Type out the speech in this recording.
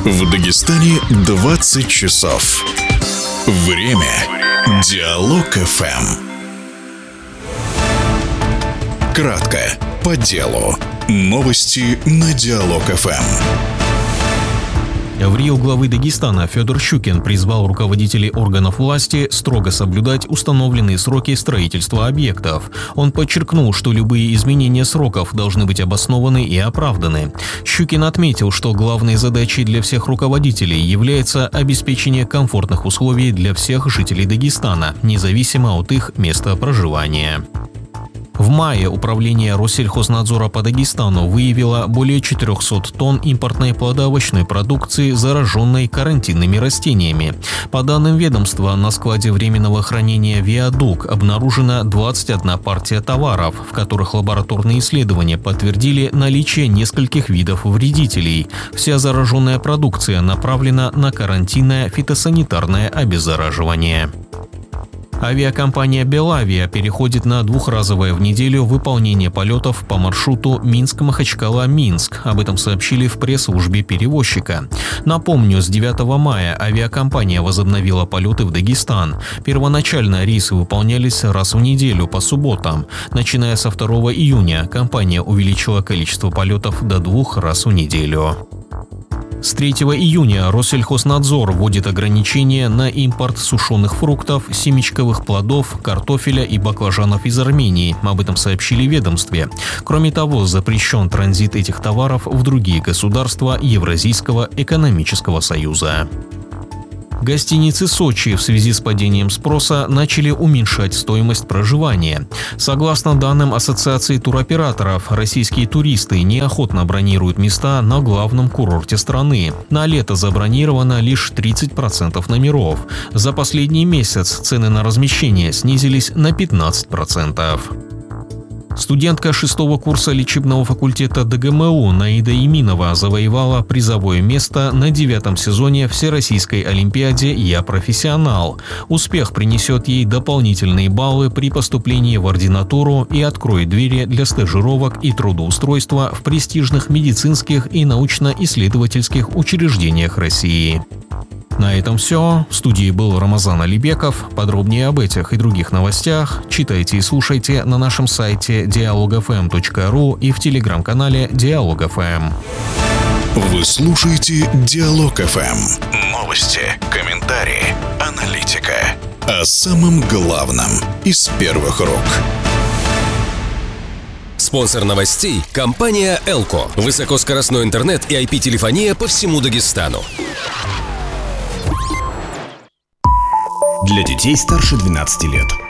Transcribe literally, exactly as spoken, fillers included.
В Дагестане двадцать часов. Время Диалог эф эм. Кратко, по делу. Новости на Диалог эф эм. В Рио главы Дагестана Федор Щукин призвал руководителей органов власти строго соблюдать установленные сроки строительства объектов. Он подчеркнул, что любые изменения сроков должны быть обоснованы и оправданы. Щукин отметил, что главной задачей для всех руководителей является обеспечение комфортных условий для всех жителей Дагестана, независимо от их места проживания. В мае Управление Россельхознадзора по Дагестану выявило более четырехсот тонн импортной плодоовощной продукции, зараженной карантинными растениями. По данным ведомства, на складе временного хранения «Виадук» обнаружена двадцать одна партия товаров, в которых лабораторные исследования подтвердили наличие нескольких видов вредителей. Вся зараженная продукция направлена на карантинное фитосанитарное обеззараживание. Авиакомпания «Белавия» переходит на двухразовое в неделю выполнение полетов по маршруту Минск-Махачкала-Минск. Об этом сообщили в пресс-службе перевозчика. Напомню, с девятого мая авиакомпания возобновила полеты в Дагестан. Первоначально рейсы выполнялись раз в неделю по субботам. Начиная со второго июня компания увеличила количество полетов до двух раз в неделю. С третьего июня Россельхознадзор вводит ограничения на импорт сушеных фруктов, семечковых плодов, картофеля и баклажанов из Армении. Об этом сообщили в ведомстве. Кроме того, запрещен транзит этих товаров в другие государства Евразийского экономического союза. Гостиницы Сочи в связи с падением спроса начали уменьшать стоимость проживания. Согласно данным Ассоциации туроператоров, российские туристы неохотно бронируют места на главном курорте страны. На лето забронировано лишь тридцать процентов номеров. За последний месяц цены на размещение снизились на пятнадцать процентов. Студентка шестого курса лечебного факультета Дэ Гэ Эм У Наида Иминова завоевала призовое место на девятом сезоне Всероссийской олимпиаде «Я профессионал». Успех принесет ей дополнительные баллы при поступлении в ординатуру и откроет двери для стажировок и трудоустройства в престижных медицинских и научно-исследовательских учреждениях России. На этом все. В студии был Рамазан Алибеков. Подробнее об этих и других новостях читайте и слушайте на нашем сайте диалог эф эм точка ру и в телеграм-канале Диалог эф эм. Вы слушаете Диалог эф эм. Новости, комментарии, аналитика. О самом главном из первых рук. Спонсор новостей – компания «Элко». Высокоскоростной интернет и ай пи-телефония по всему Дагестану. Для детей старше двенадцати лет.